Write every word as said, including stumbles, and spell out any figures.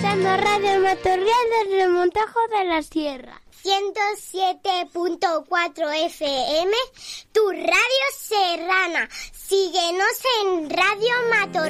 escuchando Radio Matorreal desde Montajo de la Sierra. ciento siete punto cuatro F M, tu radio serrana. Síguenos en Radio Matorreal.